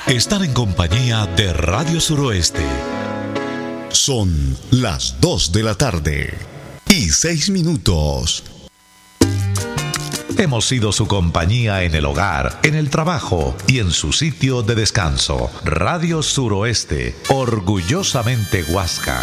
Están en compañía de Radio Suroeste. Son las 2 de la tarde y 6 minutos. Hemos sido su compañía en el hogar, en el trabajo y en su sitio de descanso. Radio Suroeste, orgullosamente Huasca.